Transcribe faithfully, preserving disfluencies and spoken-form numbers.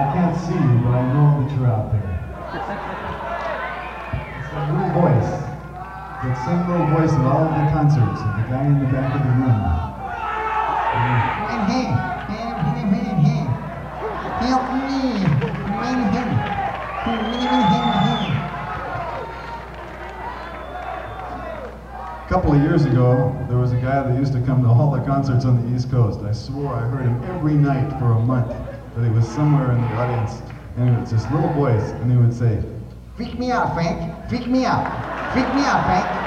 I can't see you, but I know that you're out there. It's that little voice, that same little voice at all of the concerts, of the guy in the back of the room. And hey, hey, hey, hey, hey, help me, man, hey, hey, hey. A couple of years ago, there was a guy that used to come to all the concerts on the East Coast. I swore I heard him every night for a month, that he was somewhere in the audience, and it was this little voice, and he would say, Freak me out, Frank, freak me out, freak me out, Frank.